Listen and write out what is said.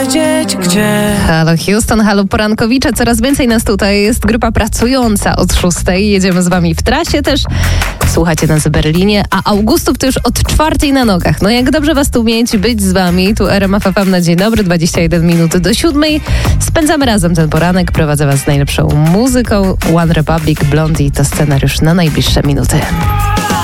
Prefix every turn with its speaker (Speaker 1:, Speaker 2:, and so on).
Speaker 1: wiedzieć gdzie.
Speaker 2: Halo Houston, halo porankowicze. Coraz więcej nas tutaj jest. Grupa pracująca od 6. Jedziemy z wami w trasie też. Słuchacie nas w Berlinie, a Augustów to już od 4 na nogach. No jak dobrze was tu mieć, być z wami. Tu RMF FM na dzień dobry, 21 minut do 7. Spędzamy razem ten poranek. Prowadzę was z najlepszą muzyką. One Republic, Blondie to scenariusz na najbliższe minuty.